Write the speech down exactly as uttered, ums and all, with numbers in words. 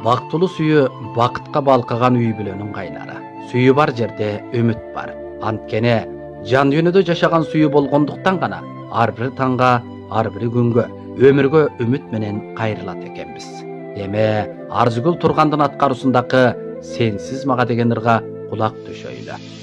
бактылуу сүйү бакытка балкыган үй бүлөнүн кайнары. Сүйү бар жерде үмүт бар. Анткени жан дүйнөдө жашаган сүйү болгондуктан гана ар бир таңга, ар бир күнгө, өмүргө үмүт менен кайрылат экенбиз. Эми Арзыгүл Тургандын аткаруусундагы Сенсиз мага деген ырга кулак түшөйлү.